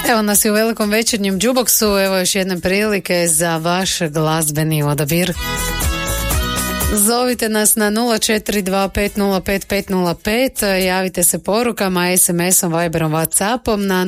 Evo nas i u velikom večernjem džuboksu, evo još jedne prilike za vaš glazbeni odabir. Zovite nas na 0425055505, javite se porukama, SMS-om, Viberom, Whatsappom na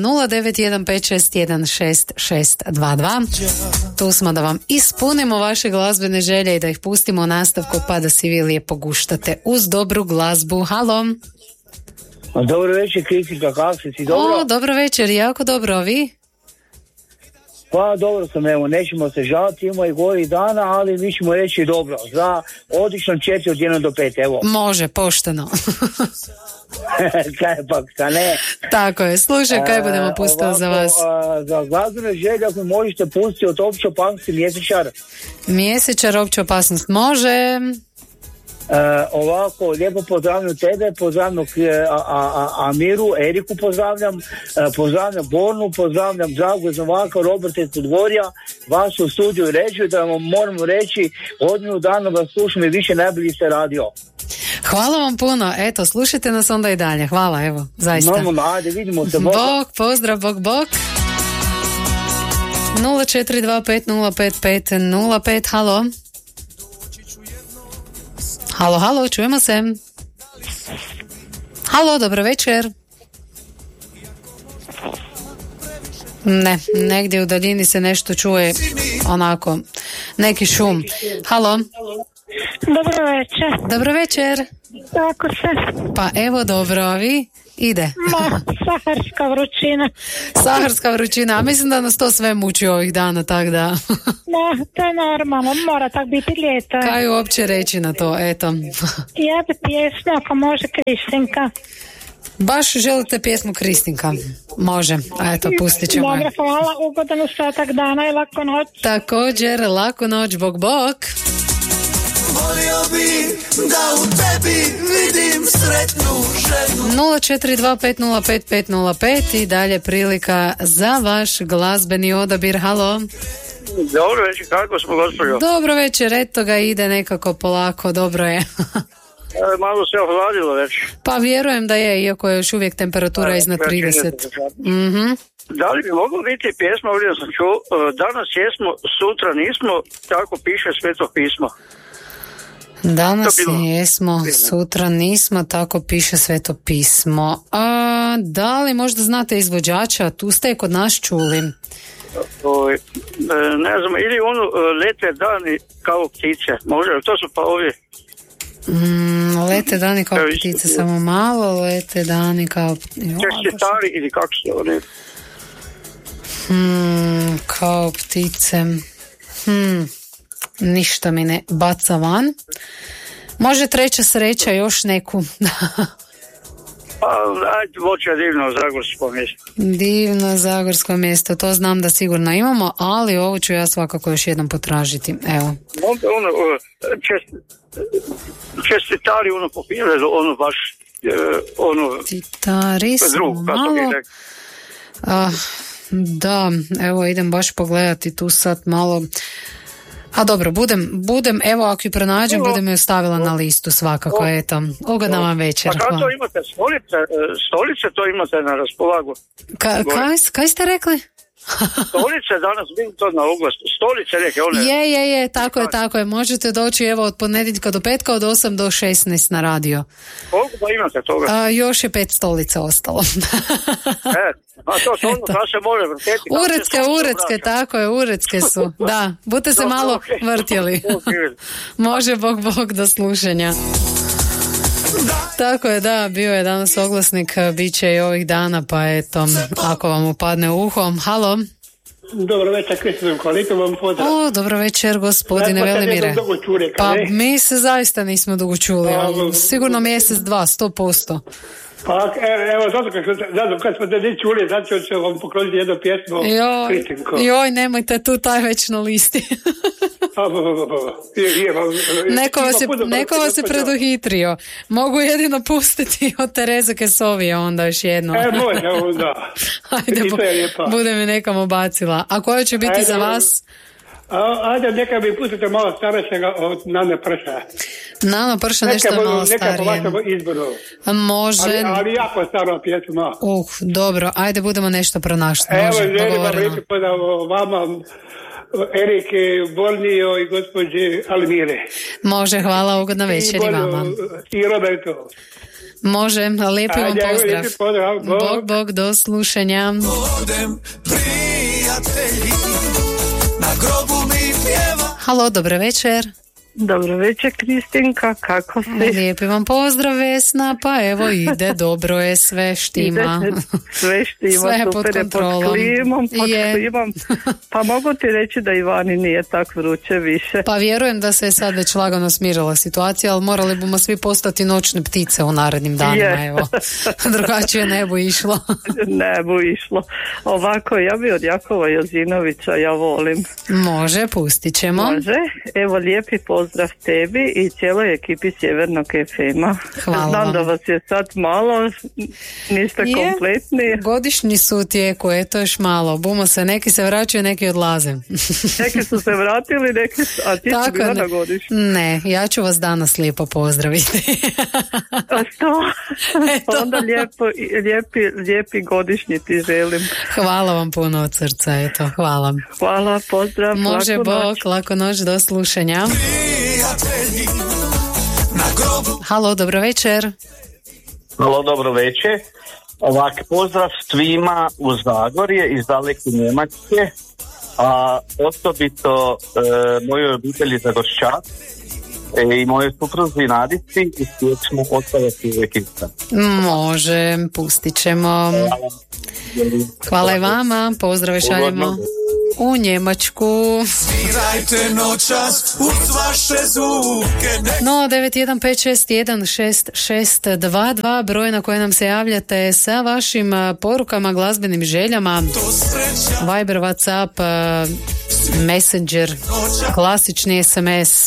0915616622. Tu smo da vam ispunimo vaše glazbene želje i da ih pustimo u nastavku pa da si vi lijepo guštate uz dobru glazbu. Halo. Dobro večer, Kristika, kako si dobro? Dobro večer, jako dobro, a vi? Pa dobro sam, evo, nećemo se žaliti, ima i gorih dana, ali mi ćemo reći dobro, za odlično 4 od 1 do 5, evo. Može, pošteno. Kaj pak, ka ne? Tako je, slušaj, kaj budemo pustili za vas? Za glazbene želje, ako možete pustiti od opće opasnosti Mjesečar. Mjesečar, opće opasnost, može. Ovako, lijepo pozdravljam tebe, pozdravljam Amiru, Eriku pozdravljam, pozdravljam Bornu, pozdravljam Dragu iz Novaka, Roberta iz Podgorja, vas u studiju ređu, da vam moramo reći, godinu dana vas slušam i više najbolji ste radio. Hvala vam puno, eto, slušajte nas onda i dalje, hvala, evo, zaista. Normalno, ajde, vidimo se. Bog, pozdrav, bog. 0425055505, halo. Halo, čujemo se. Halo, dobro večer. Ne, negdje u daljini se nešto čuje, onako, neki šum. Halo. Dobro večer. Kako se? Pa evo dobro, a vi? Ide. Saharska vrućina, a mislim da nas to sve muči ovih dana, tak da. To je normalno, mora tak biti ljeto. Kaj uopće reći na to, eto. Ja bi pjesmu, ako može, Kristinka. Baš želite pjesmu Kristinka? Može, a eto, pustit ćemo. Dobro, hvala, ugodan ostatak dana i laku noć. Također, laku noć, bog. Volio bi da u tebi vidim sretnu ženu. 0425055505 i dalje prilika za vaš glazbeni odabir. Halo. Dobro večer, kako smo, gospođo? Dobro večer, eto ga, ide nekako polako, dobro je. Malo se ohladilo već. Pa vjerujem da je, iako je još uvijek temperatura iznad 30. Da li bi moglo biti pjesma, ovdje sam čuo, danas jesmo, sutra nismo, tako piše Sveto pismo. Danas jesmo, sutra nismo, tako piše Sveto pismo. Da li možda znate izvođača? Tu ste je kod nas čuli. Ne znam, ili lete dani kao ptice. Može, to su pa ovdje. Lete dani kao ptice, samo malo, lete dani kao... Čestitari ili kako se oni? Kao ptice... Ništa mi ne baca van. Može treća sreća, još neku. Ajde, voće divno zagorsko mjesto. Divno zagorsko mjesto, to znam da sigurno imamo, ali ovo ću ja svakako još jednom potražiti. Evo. Čestitari popile, baš Titari smo malo. Da, evo idem baš pogledati tu sad malo. A dobro, budem, evo ako ju pronađem, budem ju stavila na listu svakako, eto. Ugodna vam večer. A kako to imate? Stolice to imate na raspolagu? Kaj ste rekli? Stolice danas vidim to na oglasu. Stolice neke one. Je, tako je. Možete doći evo od ponedjeljka do petka od 8 do 16 na radio. Koliko pa imate toga? Još je 5 stolica ostalo. A to su ono da se može vrteti. Uredske, tako je, uredske su. Da, budete se malo vrtjeli. Može, bog, do slušanja. Tako je, da, bio je danas oglasnik, bit će i ovih dana, pa eto, ako vam upadne u uho. Halo. Dobro večer, Kristina, koliko vam pozdrav. Dobro večer, gospodine Velimire. Pa mi se zaista nismo dugo čuli, sigurno mjesec, 2, 100%. Pa evo, zato kad smo te ne čuli, zato ću vam pokloniti jednu pjesmu Kristinko. Joj, nemojte tu taj već na listi. Neko vas je preduhitrio. Mogu jedino pustiti od Tereze Kesovije onda još jedno. Može, da. Ajde, bude mi nekom ubacila. A koja će biti za vas? Ajde, neka mi pustite malo starešega od Nane Prša. Nana Prša nešto je malo Neka po starije. vašem izboru. Može. Ali jako staro pjesma. Dobro, ajde budemo nešto pronašli. Evo, Može, želim vam dogovoreno. reći pozdrav vama, Erike, Bornio i gospođe Almire. Može, hvala, ugodna večer i vama. I Roberto. Može, lijepi vam Ajde, pozdrav. lijepi pozdrav, Bog, do slušanja. Odem prijatelji, na grobu mi pjeva. Halo, dobro večer. Dobro večer, Kristinka, kako si? Lijepi vam pozdrav, Vesna, pa evo ide, dobro je, sve štima. Sve štima, Sve pod super je, kontrolom. pod klimom. Je. Pa mogu ti reći da Ivani nije tak vruće više. Pa vjerujem da se je sad već lagano smirila situacija, ali morali bomo svi postati noćne ptice u narednim danima, Je. evo. Drugačije ne bu išlo. Ne bu išlo. Ovako, ja bi od Jakova Jozinovića, ja volim. Može, pustit ćemo. Može. Evo, lijepi pozdrav tebi i cijeloj ekipi Sjevernog FM-a. Hvala Znam vam. da vas je sad malo, niste kompletni. Godišnji su u tijeku, eto još malo. Bumo se, neki se vraćaju, neki odlaze. Neki su se vratili, neki su, a ti si bila na godišnju. Ne, ja ću vas danas lijepo pozdraviti. A što? Eto. Onda lijepi godišnji ti želim. Hvala vam puno od srca, eto, hvala. Hvala, pozdrav. Može, laku Bog, noć. laku noć, do slušanja. Prijatelji, na grobu. Halo, dobro večer. Halo, dobro večer. Ovak, pozdrav svima u Zagorje iz daleke Njemačke, a osobito mojoj obitelji Zagorščak i moje supruzi Nadici i pjesmu Ostavati uvijek ista. Može, pustit ćemo. Hvala i vama, pozdrave šaljemo u Njemačku. Svirajte noćas uz vaše zvuke. No, 915616622, broj na koje nam se javljate sa vašim porukama, glazbenim željama, To sreća Viber, WhatsApp, Messenger, klasični SMS